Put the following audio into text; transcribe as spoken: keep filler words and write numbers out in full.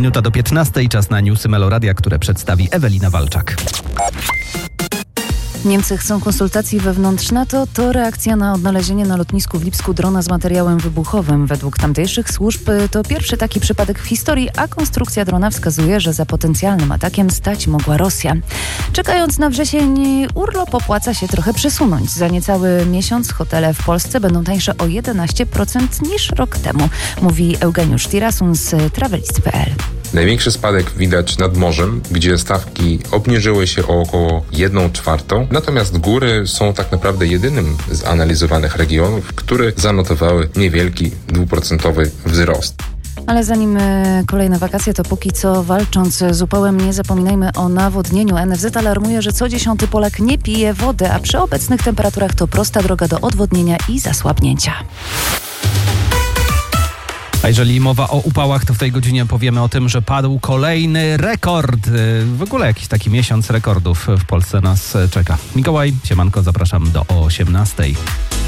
Minuta do piętnastej, czas na newsy Meloradia, które przedstawi Ewelina Walczak. Niemcy chcą konsultacji wewnątrz NATO. To reakcja na odnalezienie na lotnisku w Lipsku drona z materiałem wybuchowym. Według tamtejszych służb to pierwszy taki przypadek w historii, a konstrukcja drona wskazuje, że za potencjalnym atakiem stać mogła Rosja. Czekając na wrzesień, urlop opłaca się trochę przesunąć. Za niecały miesiąc hotele w Polsce będą tańsze o jedenaście procent niż rok temu, mówi Eugeniusz Tirasun z travelist kropka p l. Największy spadek widać nad morzem, gdzie stawki obniżyły się o około jedną czwartą, natomiast góry są tak naprawdę jedynym z analizowanych regionów, które zanotowały niewielki dwuprocentowy wzrost. Ale zanim kolejne wakacje, to póki co walcząc z upałem nie zapominajmy o nawodnieniu. N F Z alarmuje, że co dziesiąty Polak nie pije wody, a przy obecnych temperaturach to prosta droga do odwodnienia i zasłabnięcia. A jeżeli mowa o upałach, to w tej godzinie powiemy o tym, że padł kolejny rekord. W ogóle jakiś taki miesiąc rekordów w Polsce nas czeka. Mikołaj, siemanko, zapraszam do osiemnastej.